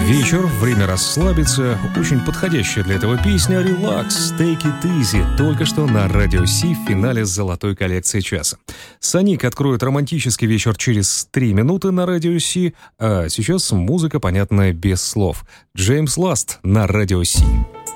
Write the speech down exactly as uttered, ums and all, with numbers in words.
Вечер, время расслабиться. Очень подходящая для этого песня «Relax, Take It Easy» только что на Радио Си в финале золотой коллекции часа. Соник откроет романтический вечер через три минуты на Радио Си, а сейчас музыка, понятная без слов. Джеймс Ласт на Радио Си.